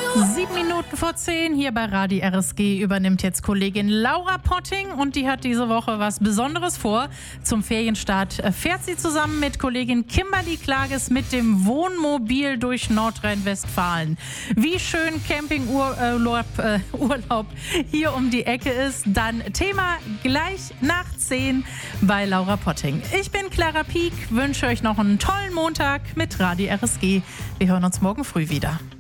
7:07 hier bei Radio RSG übernimmt jetzt Kollegin Laura Potting und die hat diese Woche was Besonderes vor. Zum Ferienstart fährt sie zusammen mit Kollegin Kimberly Klages mit dem Wohnmobil durch Nordrhein-Westfalen. Wie schön Campingurlaub hier um die Ecke ist, dann Thema gleich nach 10 bei Laura Potting. Ich bin Clara Pieck, wünsche euch noch einen tollen Montag mit Radio RSG. Wir hören uns morgen früh wieder.